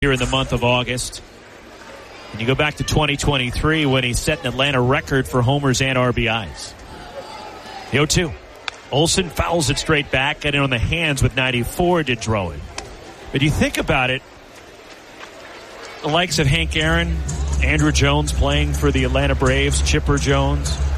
here in the month of August. And you go back to 2023 when he set an Atlanta record for homers and RBIs. The 0-2. Olsen fouls it straight back, getting on the hands with 94 to draw it. But you think about it, the likes of Hank Aaron, Andrew Jones playing for the Atlanta Braves, Chipper Jones,